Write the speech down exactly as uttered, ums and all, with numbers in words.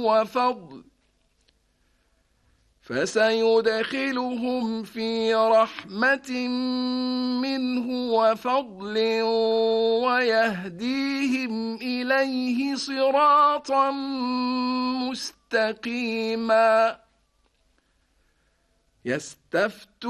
وفضل فسيدخلهم في رحمة منه وفضل ويهديهم إليه صراطا مستقيما. يستفتون